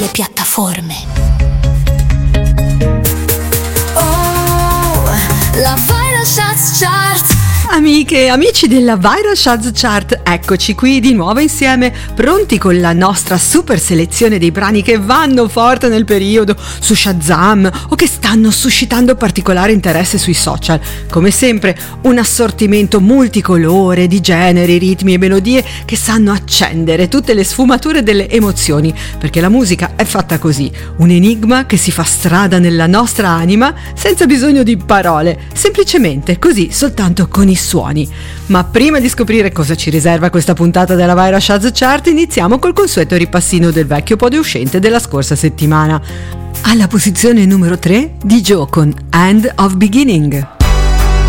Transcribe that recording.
piattaforme. Oh, la Viral Charts Chart. Amiche e amici della Viral Charts Chart, eccoci qui di nuovo insieme, pronti con la nostra super selezione dei brani che vanno forte nel periodo su Shazam o che stanno suscitando particolare interesse sui social. Come sempre, un assortimento multicolore di generi, ritmi e melodie che sanno accendere tutte le sfumature delle emozioni, perché la musica è fatta così, un enigma che si fa strada nella nostra anima senza bisogno di parole, semplicemente così, soltanto con i suoni. Ma prima di scoprire cosa ci riserva questa puntata della Viral Charts Chart, iniziamo col consueto ripassino del vecchio podio uscente della scorsa settimana. Alla posizione numero 3 di Joe con End of Beginning.